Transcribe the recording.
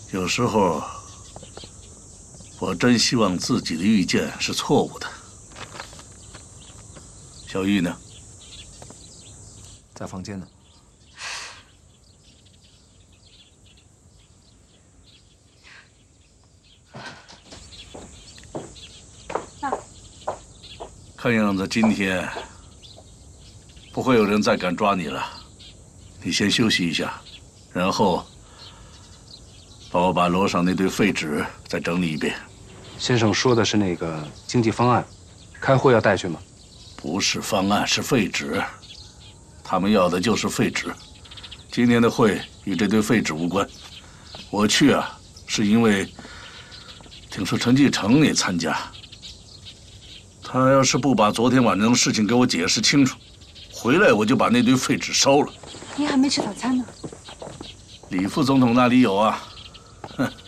有时候，我真希望自己的预见是错误的。小玉呢？ 在房间呢。 看样子今天不会有人再敢抓你了。你先休息一下，然后帮我把楼上那堆废纸再整理一遍。 先生说的是那个经济方案，开会要带去吗？ 不是方案，是废纸。他们要的就是废纸。今天的会与这堆废纸无关。我去啊，是因为听说陈继承也参加。他要是不把昨天晚上的事情给我解释清楚，回来我就把那堆废纸烧了。 您还没吃早餐呢。 李副总统那里有啊，哼。